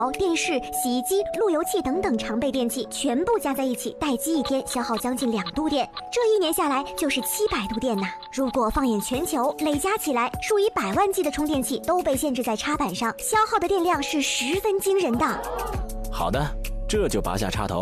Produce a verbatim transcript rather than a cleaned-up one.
电视、洗衣机、路由器等等常备电器全部加在一起，待机一天消耗将近两度电，这一年下来就是七百度电呐。如果放眼全球，累加起来，数以百万计的充电器都被限制在插板上，消耗的电量是十分惊人的。 好的，这就拔下插头。